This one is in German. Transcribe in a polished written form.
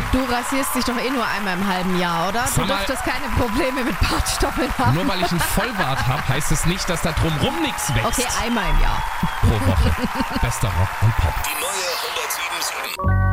Du rasierst dich doch eh nur einmal im halben Jahr, oder? Du dürftest keine Probleme mit Bartstoppeln haben. Nur weil ich einen Vollbart habe, heißt es nicht, dass da drumrum nichts wächst. Okay, einmal im Jahr. Pro Woche. Bester Rock und Pop. Die neue 107.7.